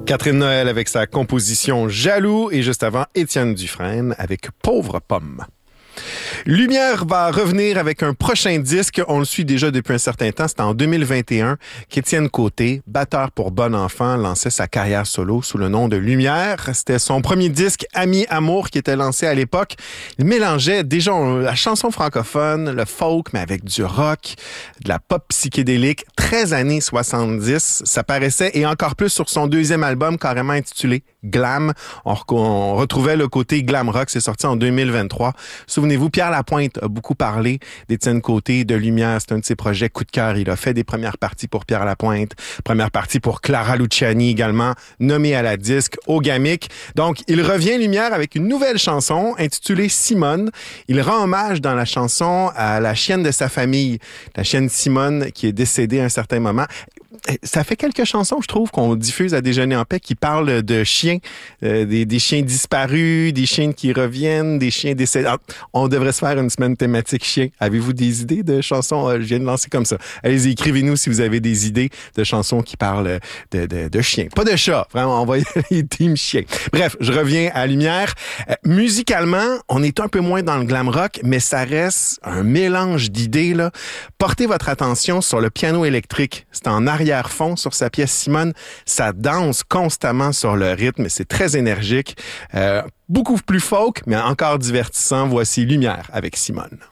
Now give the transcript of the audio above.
Catherine Noël avec sa composition Jaloux et juste avant Étienne Dufresne avec Pauvre pomme. Lumière va revenir avec un prochain disque. On le suit déjà depuis un certain temps. C'était en 2021 qu'Étienne Côté, batteur pour Bon Enfant, lançait sa carrière solo sous le nom de Lumière. C'était son premier disque, Ami Amour, qui était lancé à l'époque. Il mélangeait déjà la chanson francophone, le folk, mais avec du rock, de la pop psychédélique, 13 années 70. Ça paraissait, et encore plus sur son deuxième album, carrément intitulé Glam. On retrouvait le côté glam rock. C'est sorti en 2023. Souvenez-vous, Pierre Lapointe a beaucoup parlé d'Étienne Côté, de Lumière. C'est un de ses projets coup de cœur. Il a fait des premières parties pour Pierre Lapointe, première partie pour Clara Luciani également, nommée à la disque au Gamic. Donc, il revient Lumière avec une nouvelle chanson intitulée Simone. Il rend hommage dans la chanson à la chienne de sa famille, la chienne Simone qui est décédée à un certain moment. Ça fait quelques chansons, je trouve, qu'on diffuse à Déjeuner en paix qui parlent de chiens, des chiens disparus, des chiens qui reviennent, des chiens décédés. On devrait se faire une semaine thématique chiens. Avez-vous des idées de chansons? Je viens de lancer comme ça. Allez-y, écrivez-nous si vous avez des idées de chansons qui parlent de chiens. Pas de chats, vraiment, on va y aller team chiens. Bref, je reviens à Lumière. Musicalement, on est un peu moins dans le glam rock, mais ça reste un mélange d'idées, là. Portez votre attention sur le piano électrique. C'est en arrière-fond sur sa pièce Simone. Ça danse constamment sur le rythme. C'est très énergique. Beaucoup plus folk, mais encore divertissant. Voici Lumière avec Simone.